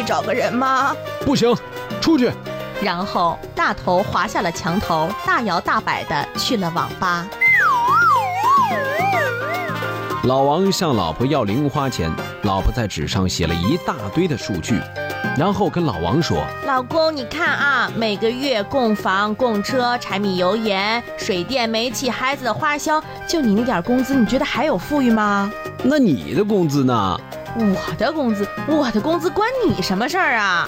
找个人吗？ 不行，出去。 然后大头滑下了墙头，大摇大摆地去了网吧。 老王向老婆要零花钱，老婆在纸上写了一大堆的数据，然后跟老王说： 老公，你看啊，每个月供房、供车、柴米油盐、水电煤气、孩子的花销，就你那点工资，你觉得还有富裕吗？ 那你的工资呢？ 我的工资关你什么事儿啊？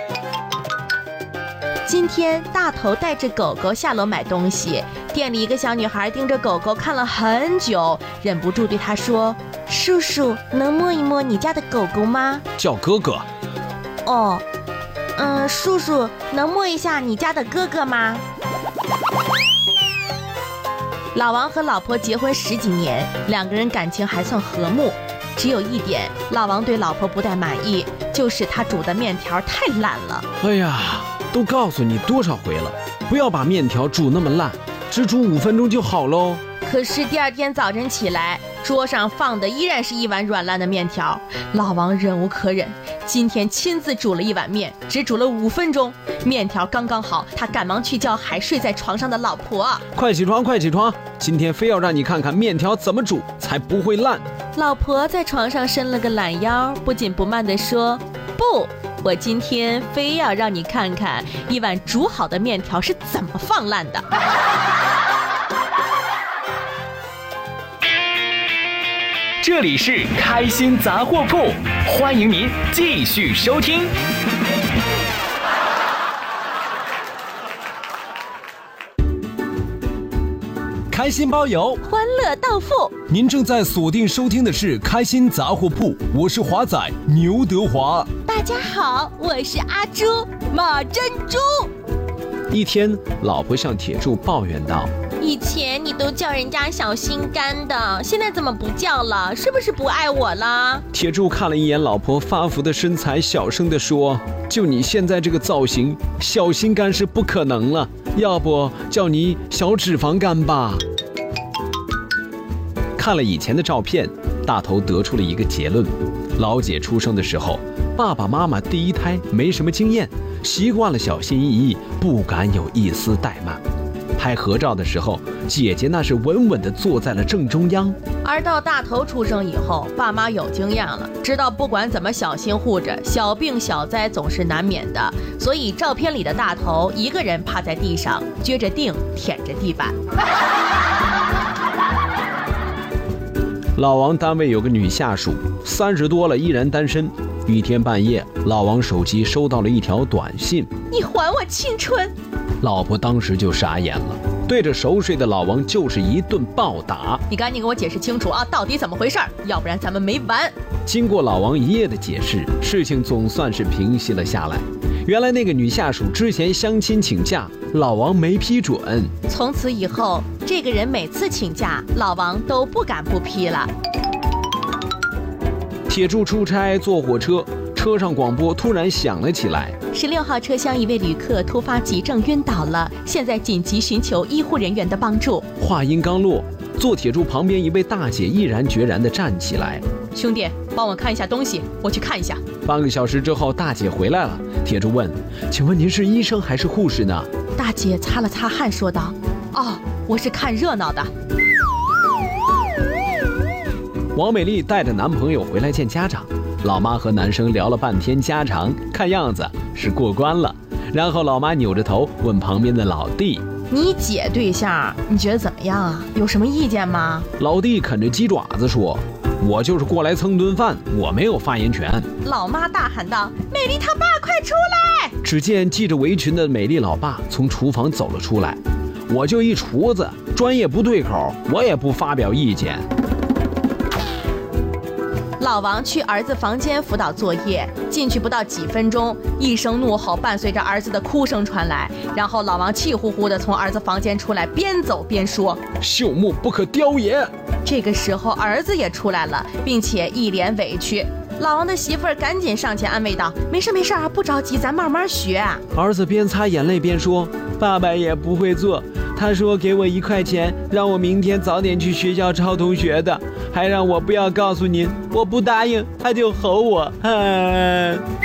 今天大头带着狗狗下楼买东西，店里一个小女孩盯着狗狗看了很久，忍不住对她说：叔叔，能摸一摸你家的狗狗吗？ 叫哥哥。 哦，叔叔，能摸一下你家的哥哥吗？老王和老婆结婚10几年，两个人感情还算和睦，只有一点，老王对老婆不太满意，就是他煮的面条太烂了。 哎呀，都告诉你多少回了，不要把面条煮那么烂，只煮5分钟就好喽。 可是第二天早晨起来，桌上放的依然是一碗软烂的面条。老王忍无可忍，今天亲自煮了一碗面，只煮了5分钟，面条刚刚好。他赶忙去叫还睡在床上的老婆： 快起床，快起床！今天非要让你看看面条怎么煮才不会烂。 老婆在床上伸了个懒腰，不紧不慢地说：不，我今天非要让你看看一碗煮好的面条是怎么放烂的。 这里是开心杂货铺，欢迎您继续收听。 开心包邮， 欢乐到付。 您正在锁定收听的是开心杂货铺，我是华仔牛德华。 大家好，我是阿朱马珍珠。 一天，老婆向铁柱抱怨道： 以前你都叫人家小心肝的，现在怎么不叫了？是不是不爱我了？ 铁柱看了一眼老婆发福的身材，小声地说：就你现在这个造型，小心肝是不可能了，要不叫你小脂肪肝吧。看了以前的照片，大头得出了一个结论：老姐出生的时候，爸爸妈妈第一胎没什么经验，习惯了小心翼翼，不敢有一丝怠慢。拍合照的时候，姐姐那是稳稳地坐在了正中央。 而到大头出生以后，爸妈有经验了，知道不管怎么小心护着，小病小灾总是难免的，所以照片里的大头一个人趴在地上，撅着腚舔着地板。 老王单位有个女下属，30多了依然单身。一天半夜，老王手机收到了一条短信： 你还我青春。 老婆当时就傻眼了，对着熟睡的老王就是一顿暴打。 你赶紧给我解释清楚啊，到底怎么回事？要不然咱们没完。 经过老王一夜的解释，事情总算是平息了下来。原来那个女下属之前相亲请假，老王没批准。 从此以后，这个人每次请假，老王都不敢不批了。 铁柱出差坐火车，车上广播突然响了起来 ：16号车厢一位旅客突发急症晕倒了，现在紧急寻求医护人员的帮助。 话音刚落，坐铁柱旁边一位大姐毅然决然地站起来： 兄弟，帮我看一下东西，我去看一下。 半个小时之后，大姐回来了。铁柱问：请问您是医生还是护士呢？ 大姐擦了擦汗说道：哦，我是看热闹的。 王美丽带着男朋友回来见家长，老妈和男生聊了半天家常，看样子是过关了。然后老妈扭着头问旁边的老弟： 你姐对象你觉得怎么样啊？有什么意见吗？ 老弟啃着鸡爪子说：我就是过来蹭顿饭，我没有发言权。 老妈大喊道：美丽她爸快出来！ 只见系着围裙的美丽老爸从厨房走了出来：我就一厨子，专业不对口，我也不发表意见。 老王去儿子房间辅导作业，进去不到几分钟，一声怒吼伴随着儿子的哭声传来，然后老王气呼呼地从儿子房间出来，边走边说： 朽木不可雕也。 这个时候儿子也出来了，并且一脸委屈。老王的媳妇儿赶紧上前安慰道：没事没事啊，不着急，咱慢慢学。 儿子边擦眼泪边说：爸爸也不会做，他说给我1块钱，让我明天早点去学校抄同学的，还让我不要告诉您，我不答应他就吼我。